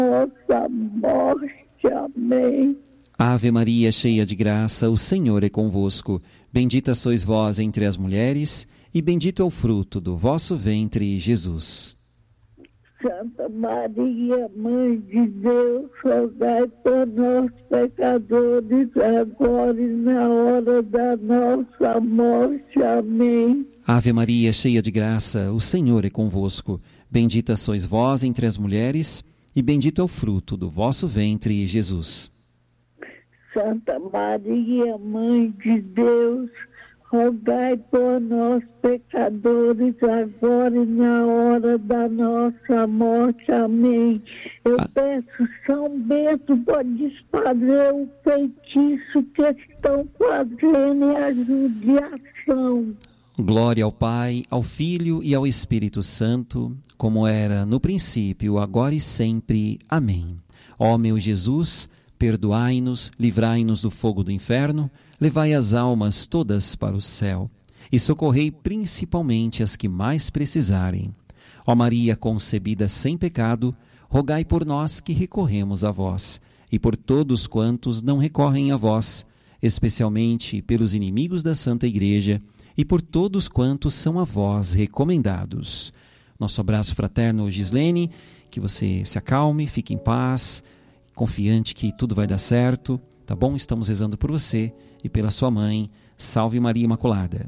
nossa morte. Amém. Ave Maria, cheia de graça, o Senhor é convosco. Bendita sois vós entre as mulheres, e bendito é o fruto do vosso ventre, Jesus. Santa Maria, Mãe de Deus, rogai por nós, pecadores, agora e na hora da nossa morte. Amém. Ave Maria, cheia de graça, o Senhor é convosco. Bendita sois vós entre as mulheres, e bendito é o fruto do vosso ventre, Jesus. Santa Maria, Mãe de Deus, rogai por nós, pecadores, agora e na hora da nossa morte. Amém. Eu peço, São Bento, pode desfazer o feitiço que estão fazendo e a judiação. Glória ao Pai, ao Filho e ao Espírito Santo, como era no princípio, agora e sempre. Amém. Ó meu Jesus, perdoai-nos, livrai-nos do fogo do inferno, levai as almas todas para o céu e socorrei principalmente as que mais precisarem. Ó Maria concebida sem pecado, rogai por nós que recorremos a vós e por todos quantos não recorrem a vós, especialmente pelos inimigos da Santa Igreja e por todos quantos são a vós recomendados. Nosso abraço fraterno, Gislene, que você se acalme, fique em paz, confiante que tudo vai dar certo, tá bom? Estamos rezando por você e pela sua mãe. Salve Maria Imaculada.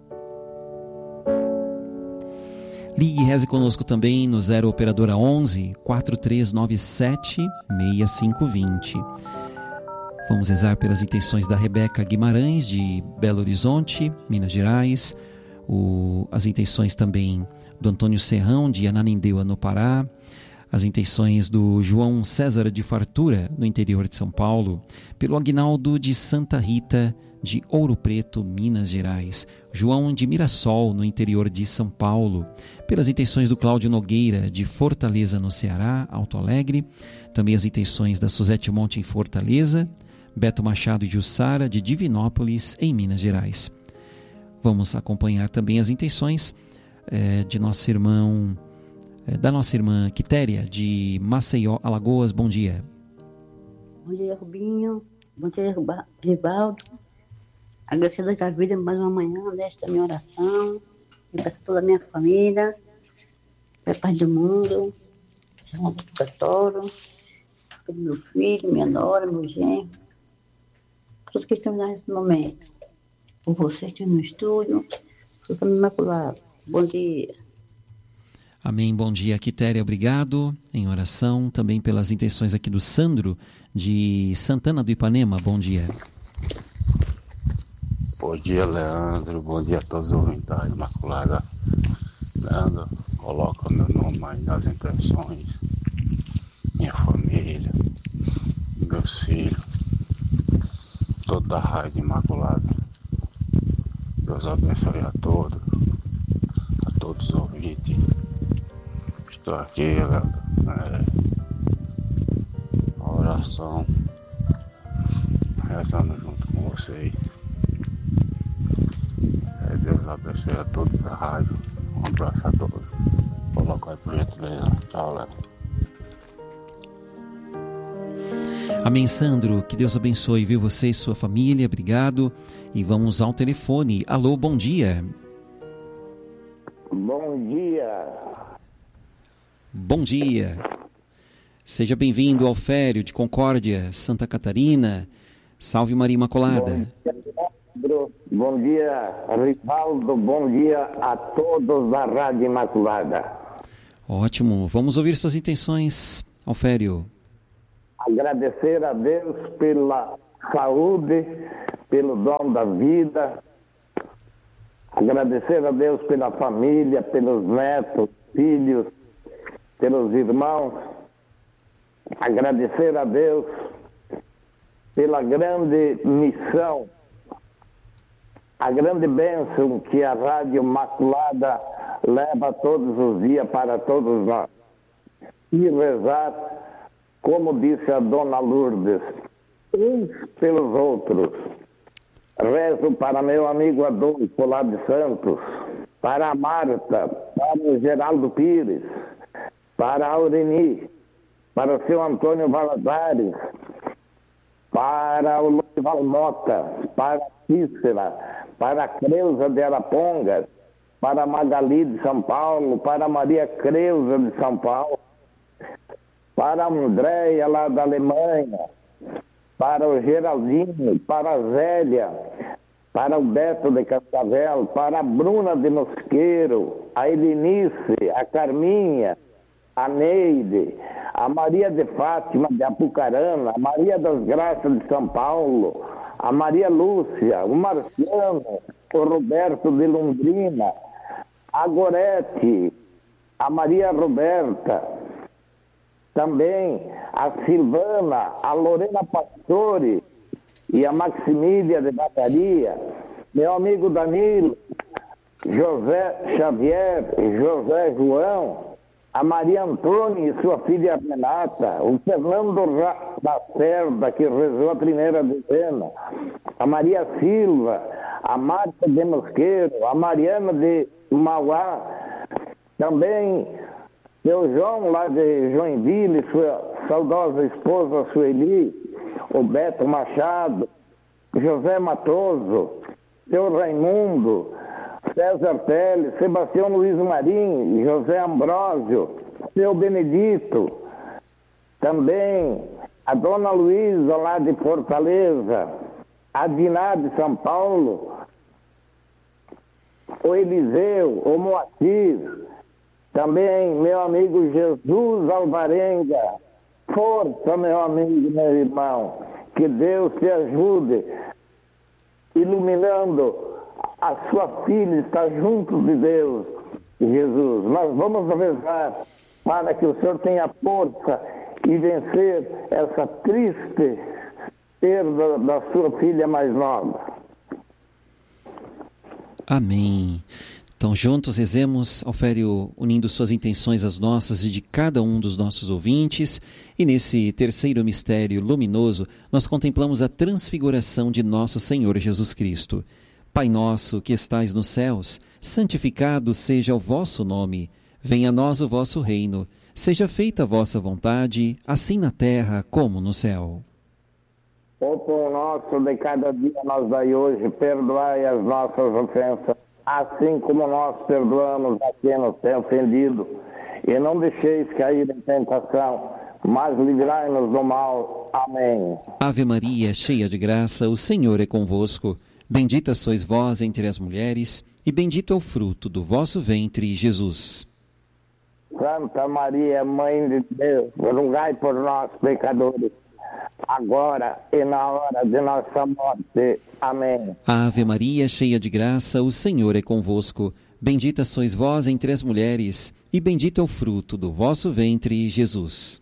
Ligue e reze conosco também no 0 Operadora 11 4397 6520. Vamos rezar pelas intenções da Rebeca Guimarães, de Belo Horizonte, Minas Gerais. As intenções também do Antônio Serrão, de Ananindeua, no Pará. As intenções do João César de Fartura, no interior de São Paulo. Pelo Aguinaldo de Santa Rita, de Ouro Preto, Minas Gerais. João de Mirassol, no interior de São Paulo. Pelas intenções do Cláudio Nogueira, de Fortaleza, no Ceará, Alto Alegre. Também as intenções da Suzete Monte, em Fortaleza. Beto Machado e Jussara, de Divinópolis, em Minas Gerais. Vamos acompanhar também as intenções de nosso irmão, da nossa irmã Quitéria, de Maceió, Alagoas. Bom dia. Bom dia, Rubinho. Bom dia, Rivaldo. Agradecendo a vida mais uma manhã, desta minha oração. Eu peço a toda a minha família, para a paz do mundo, São Purgatório, pelo meu filho, minha nora, meu genro, todos que estão nesse momento. Por você que no estúdio, por família Imaculada. Bom dia. Amém, bom dia, Quitéria, obrigado em oração, também pelas intenções aqui do Sandro, de Santana do Ipanema. Bom dia. Bom dia, Leandro, bom dia a todos os ouvintes da Imaculada. Leandro, coloca meu nome aí nas intenções, minha família, meus filhos, toda a Rádio Imaculada. Deus abençoe a todos os ouvintes. Estou aqui, a oração, rezando junto com vocês. Deus abençoe a todos da rádio. Um abraço a todos. Coloca aí por gentileza. Tchau, Léo. Amém, Sandro. Que Deus abençoe, viu, você e sua família. Obrigado. E vamos ao telefone. Alô, bom dia. Bom dia. Bom dia. Seja bem-vindo ao Fério de Concórdia, Santa Catarina. Salve Maria Imaculada. Bom dia, Rivaldo. Bom dia a todos da Rádio Imaculada. Ótimo. Vamos ouvir suas intenções, Alfério. Agradecer a Deus pela saúde, pelo dom da vida. Agradecer a Deus pela família, pelos netos, filhos, pelos irmãos. Agradecer a Deus pela grande missão, a grande bênção que a Rádio Imaculada leva todos os dias para todos nós. E rezar, como disse a Dona Lourdes, uns pelos outros. Rezo para meu amigo Adolfo, lá de Santos, para a Marta, para o Geraldo Pires, para a Aureni, para o seu Antônio Valadares, para o Lourival Mota, para a Cícera, para a Creuza de Arapongas, para a Magali de São Paulo, para a Maria Creuza de São Paulo, para a Andréia lá da Alemanha, para o Geraldinho, para a Zélia, para o Beto de Cascavel, para a Bruna de Mosqueiro, a Elinice, a Carminha, a Neide, a Maria de Fátima de Apucarana, a Maria das Graças de São Paulo, a Maria Lúcia, o Marciano, o Roberto de Londrina, a Gorete, a Maria Roberta, também a Silvana, a Lorena Pastore e a Maximília de Bacaria, meu amigo Danilo, José Xavier, José João, a Maria Antônia e sua filha Renata, o Fernando da Cerda, que rezou a primeira dezena, a Maria Silva, a Marta de Mosqueiro, a Mariana de Mauá, também seu João lá de Joinville, sua saudosa esposa Sueli, o Beto Machado, José Matoso, seu Raimundo, César Teles, Sebastião Luiz Marim, José Ambrósio, seu Benedito, também a Dona Luísa lá de Fortaleza, a Diná de São Paulo, o Eliseu, o Moacir, também meu amigo Jesus Alvarenga. Força, meu amigo, meu irmão, que Deus te ajude, iluminando a sua filha, está junto de Deus, Jesus. Nós vamos rezar para que o Senhor tenha força e vencer essa triste perda da sua filha mais nova. Amém. Então, juntos rezemos, Alfério, unindo suas intenções às nossas e de cada um dos nossos ouvintes. E nesse terceiro mistério luminoso, nós contemplamos a transfiguração de nosso Senhor Jesus Cristo. Pai nosso que estais nos céus, santificado seja o vosso nome. Venha a nós o vosso reino. Seja feita a vossa vontade, assim na terra como no céu. O pão nosso de cada dia nos dai hoje, perdoai as nossas ofensas, assim como nós perdoamos a quem nos tem ofendido. E não deixeis cair em tentação, mas livrai-nos do mal. Amém. Ave Maria, cheia de graça, o Senhor é convosco. Bendita sois vós entre as mulheres, e bendito é o fruto do vosso ventre, Jesus. Santa Maria, Mãe de Deus, rogai por nós, pecadores, agora e na hora de nossa morte. Amém. Ave Maria, cheia de graça, o Senhor é convosco. Bendita sois vós entre as mulheres, e bendito é o fruto do vosso ventre, Jesus.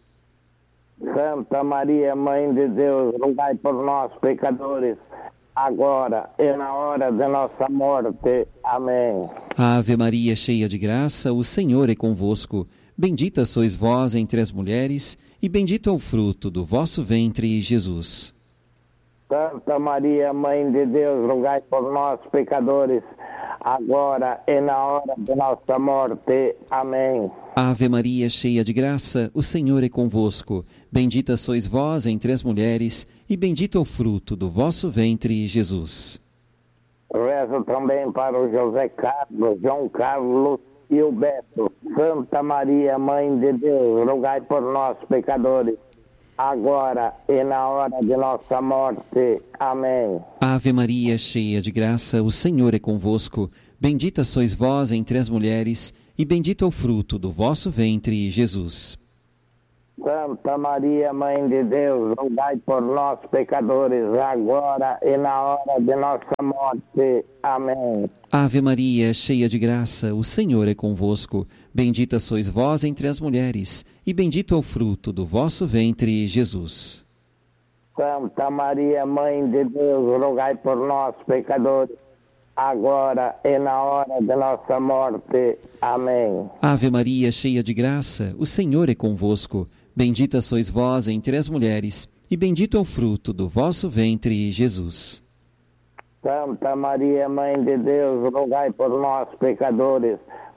Santa Maria, Mãe de Deus, rogai por nós, pecadores, agora e na hora de nossa morte. Amém. Ave Maria, cheia de graça, o Senhor é convosco. Bendita sois vós entre as mulheres, e bendito é o fruto do vosso ventre, Jesus. Santa Maria, Mãe de Deus, rogai por nós, pecadores, agora e na hora de nossa morte. Amém. Ave Maria, cheia de graça, o Senhor é convosco. Bendita sois vós entre as mulheres, e bendito é o fruto do vosso ventre, Jesus. Rezo também para o José Carlos, João Carlos e o Beto. Santa Maria, Mãe de Deus, rogai por nós, pecadores, agora e na hora de nossa morte. Amém. Ave Maria, cheia de graça, o Senhor é convosco. Bendita sois vós entre as mulheres, e bendito é o fruto do vosso ventre, Jesus. Santa Maria, Mãe de Deus, rogai por nós, pecadores, agora e na hora de nossa morte. Amém. Ave Maria, cheia de graça, o Senhor é convosco. Bendita sois vós entre as mulheres, e bendito é o fruto do vosso ventre, Jesus. Santa Maria, Mãe de Deus, rogai por nós, pecadores, agora e na hora de nossa morte. Amém. Ave Maria, cheia de graça, o Senhor é convosco. Bendita sois vós entre as mulheres, e bendito é o fruto do vosso ventre, Jesus. Santa Maria, Mãe de Deus, rogai por nós, pecadores,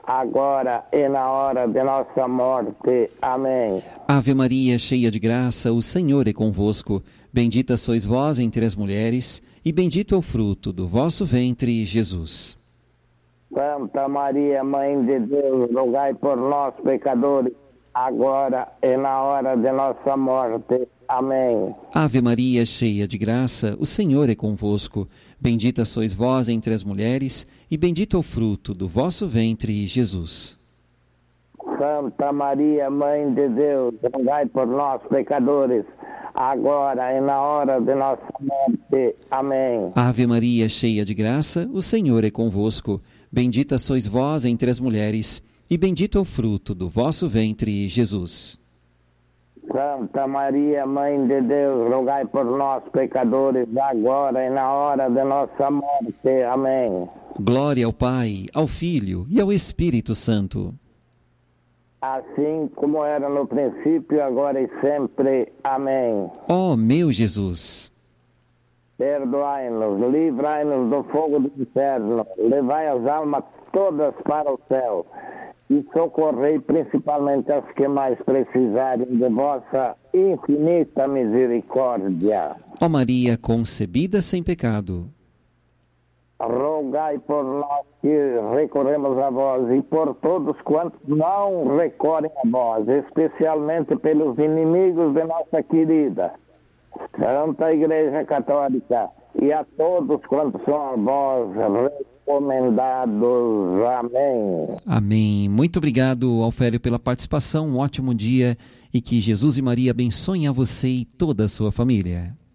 agora e na hora de nossa morte. Amém. Ave Maria, cheia de graça, o Senhor é convosco. Bendita sois vós entre as mulheres, e bendito é o fruto do vosso ventre, Jesus. Santa Maria, Mãe de Deus, rogai por nós, pecadores, agora e na hora de nossa morte. Amém. Ave Maria, cheia de graça, o Senhor é convosco. Bendita sois vós entre as mulheres, e bendito é o fruto do vosso ventre, Jesus. Santa Maria, Mãe de Deus, rogai por nós, pecadores, agora e na hora de nossa morte. Amém. Ave Maria, cheia de graça, o Senhor é convosco. Bendita sois vós entre as mulheres, e bendito é o fruto do vosso ventre, Jesus. Santa Maria, Mãe de Deus, rogai por nós, pecadores, agora e na hora de nossa morte. Amém. Glória ao Pai, ao Filho e ao Espírito Santo. Assim como era no princípio, agora e sempre. Amém. Ó meu Jesus, perdoai-nos, livrai-nos do fogo do inferno, levai as almas todas para o céu e socorrei principalmente as que mais precisarem de vossa infinita misericórdia. ó Maria concebida sem pecado, rogai por nós que recorremos a vós e por todos quantos não recorrem a vós, especialmente pelos inimigos de nossa querida Santa Igreja Católica e a todos quantos são a vós recomendados. Amém. Amém. Muito obrigado, Alfério, pela participação. Um ótimo dia e que Jesus e Maria abençoem a você e toda a sua família.